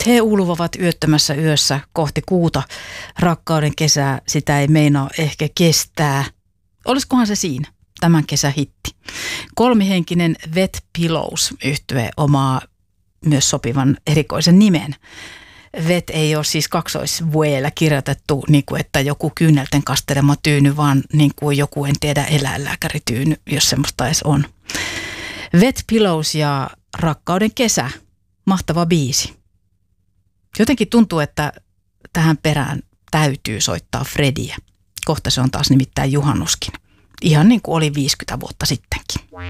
He ulvovat yöttömässä yössä kohti kuuta. Rakkauden kesää, sitä ei meinaa ehkä kestää. Olisikohan se siinä, tämän kesän hitti. Kolmihenkinen Wet Pillows -yhtye omaa myös sopivan erikoisen nimen. Wet ei ole siis kaksoisvueellä kirjoitettu, niin kuin että joku kyynelten kastelema tyyny, vaan niin kuin joku, en tiedä, eläinlääkärityyny, jos semmoista edes on. Wet Pillows ja Rakkauden kesä, mahtava biisi. Jotenkin tuntuu, että tähän perään täytyy soittaa Frediä. Kohta se on taas nimittäin juhannuskin. Ihan niin kuin oli 50 vuotta sittenkin.